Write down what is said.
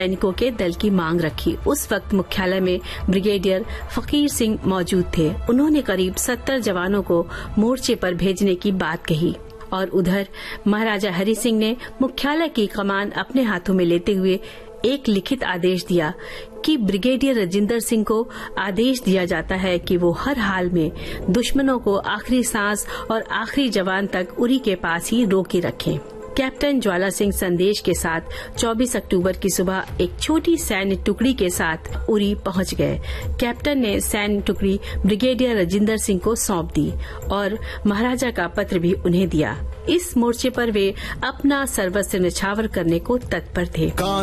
सैनिकों के दल की मांग रखी। उस वक्त मुख्यालय में ब्रिगेडियर फकीर सिंह मौजूद थे। उन्होंने करीब 70 जवानों को मोर्चे पर भेजने की बात कही और उधर महाराजा हरि सिंह ने मुख्यालय की कमान अपने हाथों में लेते हुए एक लिखित आदेश दिया कि ब्रिगेडियर राजेंद्र सिंह को आदेश दिया जाता है कि वो हर हाल में दुश्मनों को आखिरी सांस और आखिरी जवान तक उरी के पास ही रोके रखें। कैप्टन ज्वाला सिंह संदेश के साथ 24 अक्टूबर की सुबह एक छोटी सैन्य टुकड़ी के साथ उरी पहुंच गए। कैप्टन ने सैन्य टुकड़ी ब्रिगेडियर राजेंद्र सिंह को सौंप दी और महाराजा का पत्र भी उन्हें दिया। इस मोर्चे पर वे अपना सर्वस्व न्यौछावर करने को तत्पर थे।